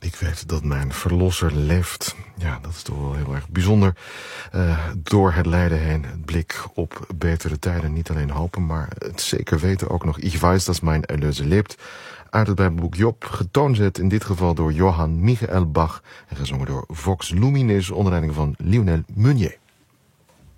Ik weet dat mijn verlosser leeft. Ja, dat is toch wel heel erg bijzonder. Door het lijden heen, het blik op betere tijden. Niet alleen hopen, maar het zeker weten ook nog. Ich weiß, dass mein Erlöser lebt. Uit het Bijbelboek Job, getoonzet in dit geval door Johann Michael Bach. En gezongen door Vox Luminis onder leiding van Lionel Meunier.